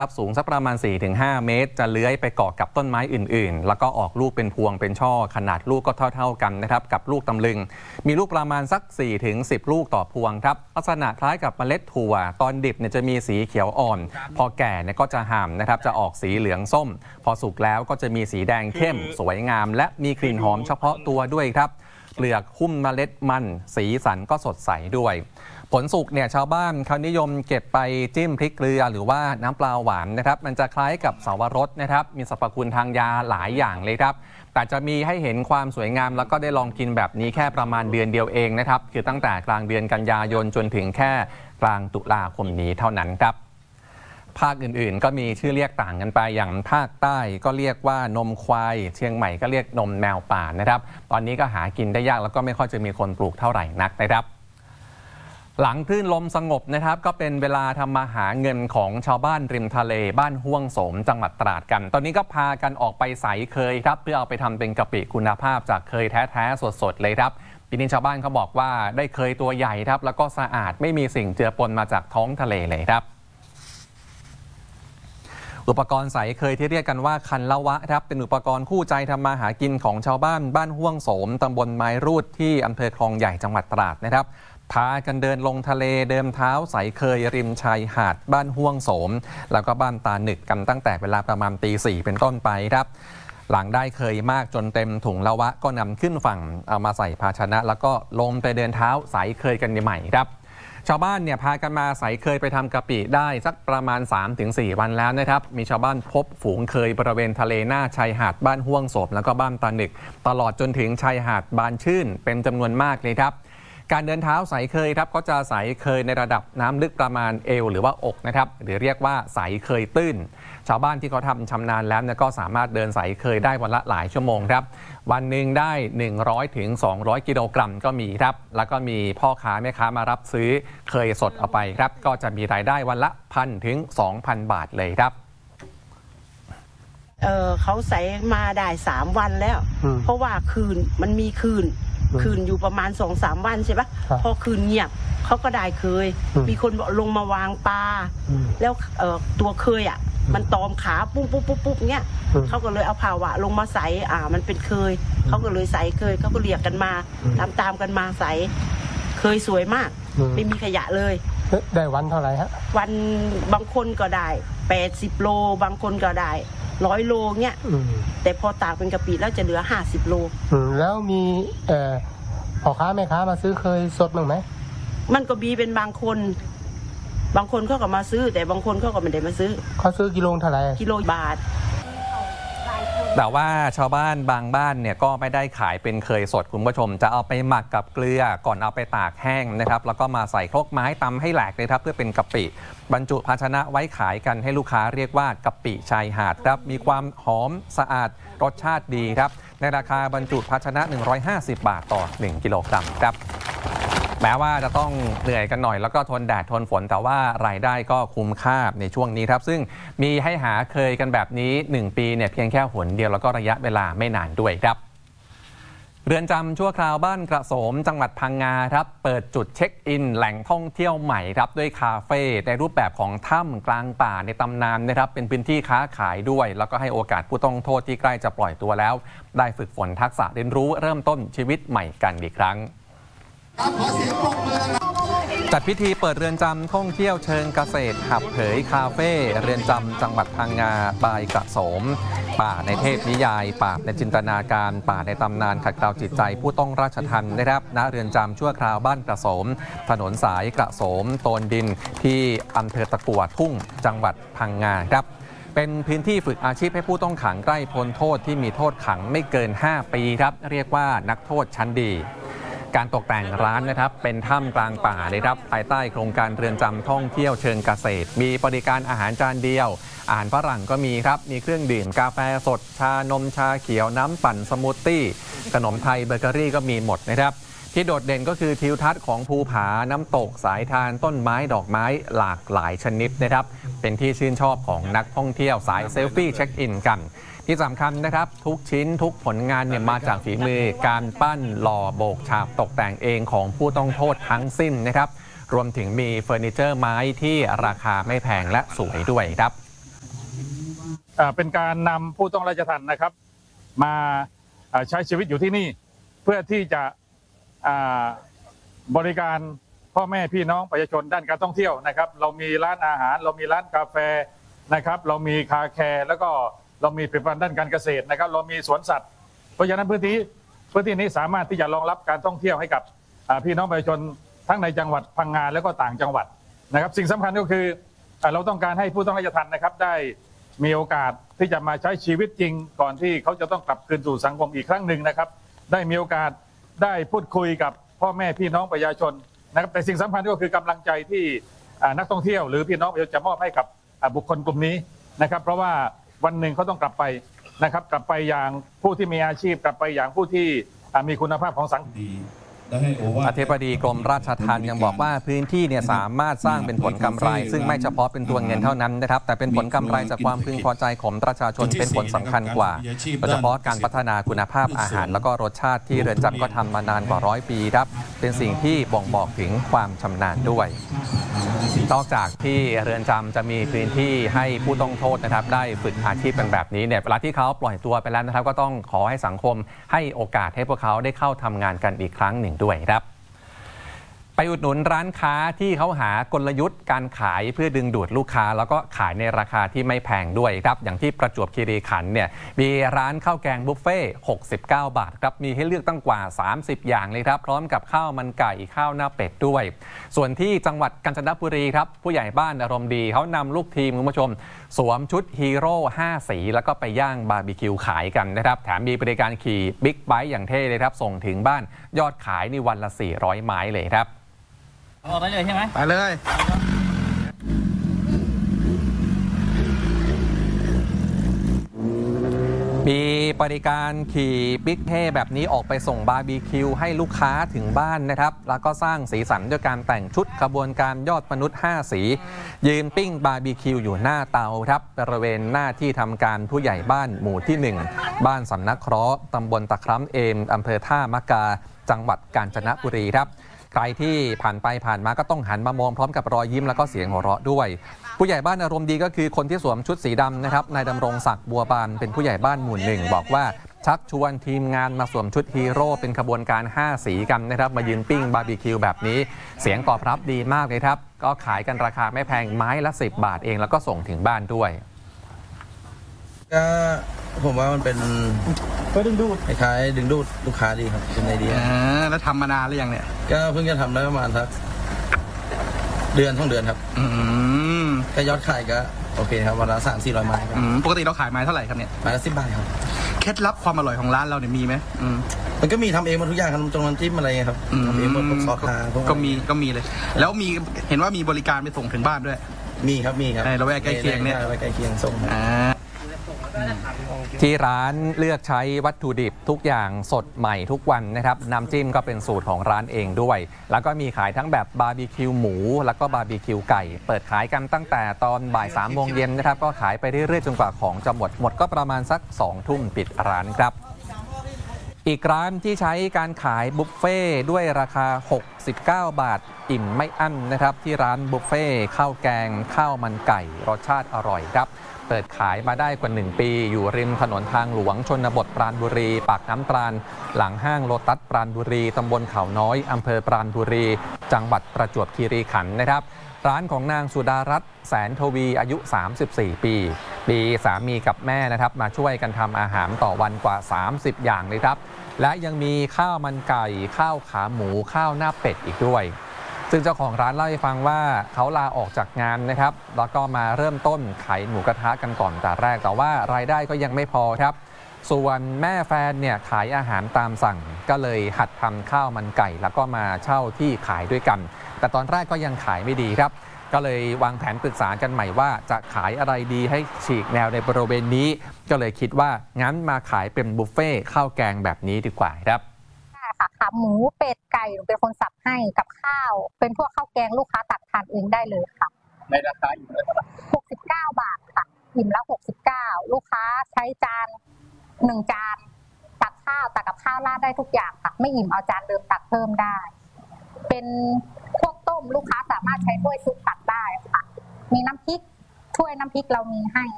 สูงสักประมาณ 4-5 เมตรจะเลื้อยไปเกาะกับต้นไม้อื่นๆแล้วก็ออกลูกเป็นพวงเป็นช่อขนาดลูกก็เท่ากันนะครับกับลูกตำลึงมีลูกประมาณสัก 4-10 ลูกต่อพวงครับลักษณะคล้ายกับเมล็ดถั่วตอนดิบเนี่ยจะมีสีเขียวอ่อนพอแก่เนี่ยก็จะห่ำนะครับจะออกสีเหลืองส้มพอสุกแล้วก็จะมีสีแดงเข้มสวยงามและมีกลิ่นหอมเฉพาะตัวด้วยครับเปลือกหุ้มเมล็ดมันสีสันก็สดใสด้วยผลสุกเนี่ยชาวบ้านเขานิยมเก็บไปจิ้มพริกเกลือหรือว่าน้ำปลาหวานนะครับมันจะคล้ายกับเสาวรสนะครับมีสรรพคุณทางยาหลายอย่างเลยครับแต่จะมีให้เห็นความสวยงามแล้วก็ได้ลองกินแบบนี้แค่ประมาณเดือนเดียวเองนะครับคือตั้งแต่กลางเดือนกันยายนจนถึงแค่กลางตุลาคมนี้เท่านั้นครับภาคอื่นๆก็มีชื่อเรียกต่างกันไปอย่างภาคใต้ก็เรียกว่านมควายเชียงใหม่ก็เรียกนมแมวป่านะครับตอนนี้ก็หากินได้ยากแล้วก็ไม่ค่อยจะมีคนปลูกเท่าไหร่นักนะครับหลังคลื่นลมสงบนะครับก็เป็นเวลาทำมาหาเงินของชาวบ้านริมทะเลบ้านห้วงโสมจังหวัดตราดกันตอนนี้ก็พากันออกไปใสเคยครับเพื่อเอาไปทำเป็นกะปิคุณภาพจากเคยแท้ๆสดๆเลยครับปีนี้ชาวบ้านเขาบอกว่าได้เคยตัวใหญ่ครับแล้วก็สะอาดไม่มีสิ่งเจือปนมาจากท้องทะเลเลยครับอุปกรณ์ใสเคยที่เรียกกันว่าคันละวะครับเป็นอุปกรณ์คู่ใจทำมาหากินของชาวบ้านบ้านห้วงโสมตำบลไม้รูดที่อำเภอคลองใหญ่จังหวัดตราดนะครับพากันเดินลงทะเลเดิมเท้าใสเคยริมชายหาดบ้านห้วงโสมแล้วก็บ้านตาหนึกกันตั้งแต่เวลาประมาณตี 4เป็นต้นไปครับหลังได้เคยมากจนเต็มถุงละวะก็นำขึ้นฝั่งเอามาใส่ภาชนะแล้วก็ลงไปเดินเท้าใสเคยกันใหม่ครับชาวบ้านเนี่ยพากันมาใสเคยไปทำกะปิได้สักประมาณ 3-4 วันแล้วนะครับมีชาวบ้านพบฝูงเคยบริเวณทะเลหน้าชายหาดบ้านห้วงโสมแล้วก็บ้านตาหนึกตลอดจนถึงชายหาดบานชื่นเป็นจำนวนมากเลยครับการเดินเท้าใสเคยครับก็จะใสเคยในระดับน้ำลึกประมาณเอวหรือว่าอกนะครับหรือเรียกว่าใสเคยตื้นชาวบ้านที่เขาทำชำนาญแล้วก็สามารถเดินใสเคยได้วันละหลายชั่วโมงครับวันหนึ่งได้ 100-200 กิโลกรัมก็มีครับแล้วก็มีพ่อค้าแม่ค้ามารับซื้อเคยสดเอาไปครับก็จะมีรายได้วันละ 1,000-2,000 บาทเลยครับเขาใส่มาได้3 วันแล้วเพราะว่าคืนมันมีคืนอยู่ประมาณ 2-3 วันใช่ปะพอคืนเงียบเขาก็ได้เคยมีคนลงมาวางปลาแล้วตัวเคยมันตอมขาปุ๊บเงี้ยเขาก็เลยเอาภาวะลงมาใส่มันเป็นเคยเขาก็เลยใส่เคยเขาก็เรียกกันมาตามกันมาใส่เคยสวยมากไม่มีขยะเลยได้วันเท่าไหร่ฮะวันบางคนก็ได้80 โลบางคนก็ได้100 โลเงี้ยแต่พอตากเป็นกะปิแล้วจะเหลือ50 โลแล้วมีพ่อค้าแม่ค้ามาซื้อเคยสดบ้างไหมมันก็มีเป็นบางคนเขาก็มาซื้อแต่บางคนเขาก็ไม่ได้มาซื้อเขาซื้อกิโลเท่าไหร่กิโลบาทแต่ว่าชาวบ้านบางบ้านเนี่ยก็ไม่ได้ขายเป็นเคยสดคุณผู้ชมจะเอาไปหมักกับเกลือก่อนเอาไปตากแห้งนะครับแล้วก็มาใส่ครกไม้ตำให้แหลกเลยครับเพื่อเป็นกะปิบรรจุภาชนะไว้ขายกันให้ลูกค้าเรียกว่ากะปิชายหาดครับมีความหอมสะอาดรสชาติดีครับในราคาบรรจุภาชนะ150 บาทต่อ1 กิโลกรัมครับแม้ว่าจะต้องเหนื่อยกันหน่อยแล้วก็ทนแดดทนฝนแต่ว่ารายได้ก็คุ้มค่าในช่วงนี้ครับซึ่งมีให้หาเคยกันแบบนี้1 ปีเนี่ยเพียงแค่หนเดียวแล้วก็ระยะเวลาไม่นานด้วยครับเรือนจำชั่วคราวบ้านกระโสมจังหวัดพังงาครับเปิดจุดเช็คอินแหล่งท่องเที่ยวใหม่ครับด้วยคาเฟ่ในรูปแบบของถ้ำกลางป่าในตำนานนะครับเป็นพื้นที่ค้าขายด้วยแล้วก็ให้โอกาสผู้ต้องโทษที่ใกล้จะปล่อยตัวแล้วได้ฝึกฝนทักษะเรียนรู้เริ่มต้นชีวิตใหม่กันอีกครั้งจัดพิธีเปิดเรือนจำท่องเที่ยวเชิงเกษตรหับเผยคาเฟ่เรือนจำจังหวัดพังงาบายกระโสมป่าในเทพนิยายป่าในจินตนาการป่าในตำนานขัดเกลาจิตใจผู้ต้องราชทัณฑ์นะครับณเรือนจำชั่วคราวบ้านกระโสมถนนสายกระโสมโตนดินที่อำเภอตะกั่วทุ่งจังหวัดพังงาครับเป็นพื้นที่ฝึกอาชีพให้ผู้ต้องขังใกล้พ้นโทษที่มีโทษขังไม่เกิน5 ปีครับเรียกว่านักโทษชั้นดีการตกแต่งร้านนะครับเป็นถ้ำกลางป่าเลยครับภายใต้โครงการเรือนจำท่องเที่ยวเชิงเกษตรมีบริการอาหารจานเดียวอาหารฝรั่งก็มีครับมีเครื่องดื่มกาแฟสดชานมชาเขียวน้ำปั่นสมูทตี้ขนมไทยเบเกอรี่ก็มีหมดนะครับที่โดดเด่นก็คือทิวทัศน์ของภูผาน้ำตกสายทานต้นไม้ดอกไม้หลากหลายชนิดนะครับเป็นที่ชื่นชอบของนักท่องเที่ยวสายเซลฟี่เช็คอินกันที่สำคัญนะครับทุกชิ้นทุกผลงานเนี่ยมาจากฝีมือการปั้นหล่อโบกฉาบตกแต่งเองของผู้ต้องโทษทั้งสิ้นนะครับรวมถึงมีเฟอร์นิเจอร์ไม้ที่ราคาไม่แพงและสวยด้วยครับเป็นการนำผู้ต้องราชทัณฑ์นะครับมาใช้ชีวิตอยู่ที่นี่เพื่อที่จะบริการพ่อแม่พี่น้องประชาชนด้านการท่องเที่ยวนะครับเรามีร้านอาหารเรามีร้านกาแฟนะครับเรามีคาแคร์แล้วก็เรามีผลิตภัณฑ์ด้านการเกษตรนะครับเรามีสวนสัตว์เพราะฉะนั้นพื้นที่นี้สามารถที่จะรองรับการท่องเที่ยวให้กับพี่น้องประชาชนทั้งในจังหวัดพังงาแล้วก็ต่างจังหวัดนะครับสิ่งสำคัญก็คือเราต้องการให้ผู้ต้องราชทัณฑ์นะครับได้มีโอกาสที่จะมาใช้ชีวิตจริงก่อนที่เขาจะต้องกลับคืนสู่สังคมอีกครั้งหนึ่งนะครับได้มีโอกาสได้พูดคุยกับพ่อแม่พี่น้องประชาชนนะครับแต่สิ่งสำคัญก็คือกำลังใจที่นักท่องเที่ยวหรือพี่น้องประชาชนจะมอบให้กับบุคคลกลุ่มนี้นะครับเพราะว่าวันหนึ่งเขาต้องกลับไปนะครับกลับไปอย่างผู้ที่มีอาชีพกลับไปอย่างผู้ที่มีคุณภาพของสังคมอธิบดีกรมราชทัณฑ์ยังบอกว่าพื้นที่เนี่ยสามารถสร้างเป็นผลกำไรซึ่งไม่เฉพาะเป็นตัวเงินเท่านั้นนะครับแต่เป็นผลกำไรจากความพึงพอใจของประชาชนเป็นผลสำคัญกว่าโดยเฉพาะการพัฒนาคุณภาพอาหารแล้วก็รสชาติที่เรือนจำก็ทำมานานกว่า100 ปีครับเป็นสิ่งที่บ่งบอกถึงความชำนาญด้วยนอกจากที่เรือนจำจะมีพื้นที่ให้ผู้ต้องโทษนะครับได้ฝึกอาชีพเป็นแบบนี้เนี่ยเวลาที่เขาปล่อยตัวไปแล้วนะครับก็ต้องขอให้สังคมให้โอกาสให้พวกเขาได้เข้าทำงานกันอีกครั้งหนึ่งด้วยครับไปอุดหนุนร้านค้าที่เขาหากลยุทธ์การขายเพื่อดึงดูดลูกค้าแล้วก็ขายในราคาที่ไม่แพงด้วยครับอย่างที่ประจวบคีรีขันธ์เนี่ยมีร้านข้าวแกงบุฟเฟ่69 บาทครับมีให้เลือกตั้งกว่า30อย่างเลยครับพร้อมกับข้าวมันไก่ข้าวหน้าเป็ดด้วยส่วนที่จังหวัดกาญจนบุรีครับผู้ใหญ่บ้านอารมณ์ดีเขานำลูกทีมคุณผู้ชมสวมชุดฮีโร่5 สีแล้วก็ไปย่างบาร์บีคิวขายกันนะครับแถมมีบริการขี่บิ๊กไบค์อย่างเท่เลยครับส่งถึงบ้านยอดขายในวันละ400 ไม้เลยครับเอาไปเลยใช่ไหมไปเลยมีบริการขี่บิ๊กเท่แบบนี้ออกไปส่งบาร์บีคิวให้ลูกค้าถึงบ้านนะครับแล้วก็สร้างสีสันด้วยการแต่งชุดขบวนการยอดมนุษย์5 สียืนปิ้งบาร์บีคิวอยู่หน้าเตาครับบริเวณหน้าที่ทำการผู้ใหญ่บ้านหมู่ที่ 1บ้านสำนักเคราะห์ตำบลตะคร้ำเอมอำเภอท่ามะกาจังหวัดกาญจนบุรีครับใครที่ผ่านไปผ่านมาก็ต้องหันมามองพร้อมกับรอยยิ้มแล้วก็เสียงหัวเราะด้วยผู้ใหญ่บ้านอารมณ์ดีก็คือคนที่สวมชุดสีดำนะครับนายดำรงศักดิ์บัวบานเป็นผู้ใหญ่บ้านหมู่ 1บอกว่าชักชวนทีมงานมาสวมชุดฮีโร่เป็นขบวนการ5 สีกันนะครับมายืนปิ้งบาร์บีคิวแบบนี้เสียงตอบรับดีมากเลยครับก็ขายกันราคาไม่แพงไม้ละ10 บาทเองแล้วก็ส่งถึงบ้านด้วยก็ผมว่ามันเป็นดึงดูดคล้ายๆดึงดูดลูกค้าดีครับเป็นไอเดียแล้วทำมานานหรือยังเนี่ยก็เพิ่งจะทำได้ประมาณสัก2 เดือนครับก็ยอดขายก็โอเคครับวันละ300-400 ไม้ครับปกติเราขายไม้เท่าไหร่ครับเนี่ยไม้ละ10 บาทครับเคล็ดลับความอร่อยของร้านเราเนี่ยมีไหมมันก็มีทำเองหมดทุกอย่างครับจงน้ำจิ้มอะไรครับทำเองหมดพวกซอสก็มีเลยแล้วมีเห็นว่ามีบริการไปส่งถึงบ้านด้วยมีครับเราแวกใกล้เคียงเนี่ยใกล้เคียงส่งที่ร้านเลือกใช้วัตถุดิบทุกอย่างสดใหม่ทุกวันนะครับน้ำจิ้มก็เป็นสูตรของร้านเองด้วยแล้วก็มีขายทั้งแบบบาร์บีคิวหมูแล้วก็บาร์บีคิวไก่เปิดขายกันตั้งแต่ตอนบ่าย 3 โมงเย็นนะครับก็ขายไปเรื่อยๆจนกว่าของจะหมดก็ประมาณสัก 2 ทุ่มปิดร้านครับอีกร้านที่ใช้การขายบุฟเฟ่ด้วยราคา69 บาทอิ่มไม่อั้นนะครับที่ร้านบุฟเฟ่ข้าวแกงข้าวมันไก่รสชาติอร่อยครับเปิดขายมาได้กว่า1 ปีอยู่ริมถนนทางหลวงชนบทปราณบุรีปากน้ำปราณหลังห้างโลตัสปราณบุรีตำบลเขาน้อยอำเภอปราณบุรีจังหวัดประจวบคีรีขันธ์นะครับร้านของนางสุดารัตน์แสนทวีอายุ34 ปีสามีกับแม่นะครับมาช่วยกันทำอาหารต่อวันกว่า30 อย่างเลยครับและยังมีข้าวมันไก่ข้าวขาหมูข้าวหน้าเป็ดอีกด้วยซึ่งเจ้าของร้านเล่าให้ฟังว่าเขาลาออกจากงานนะครับแล้วก็มาเริ่มต้นขายหมูกระทะกันก่อนแต่แรกแต่ว่ารายได้ก็ยังไม่พอครับส่วนแม่แฟนเนี่ยขายอาหารตามสั่งก็เลยหัดทำข้าวมันไก่แล้วก็มาเช่าที่ขายด้วยกันแต่ตอนแรกก็ยังขายไม่ดีครับก็เลยวางแผนปรึกษากันใหม่ว่าจะขายอะไรดีให้ฉีกแนวในบริเวณนี้ก็เลยคิดว่างั้นมาขายเป็นบุฟเฟ่ข้าวแกงแบบนี้ดีกว่าครับขาหมูเป็ดไก่หนูเป็นคนสับให้กับข้าวเป็นพวกข้าวแกงลูกค้าตักทานเองได้เลยค่ะในราคาอิ่มละเท่าไหร่ 69 บาทค่ะอิ่มละ69ลูกค้าใช้จาน1 จานตักข้าวตักกับข้าวราดได้ทุกอย่างค่ะไม่อิ่มเอาจานเดิมตักเพิ่มได้เป็นพวกต้มลูกค้าสามารถใช้ถ้วยซุปตักได้ค่ะมีน้ำพริกถ้วยน้ำพริกเรามีให้